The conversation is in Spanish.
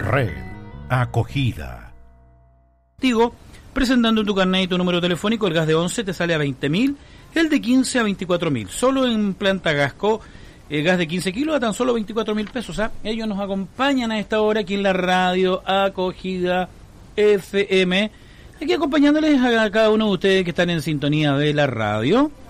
Red Acogida. Digo, presentando tu carnet y tu número telefónico, el gas de 11 te sale a 20.000, el de 15 a 24.000. Solo en Planta Gasco, el gas de 15 kilos a tan solo 24.000 pesos. Ellos nos acompañan a esta hora aquí en la radio Acogida FM, aquí acompañándoles a cada uno de ustedes que están en sintonía de la radio.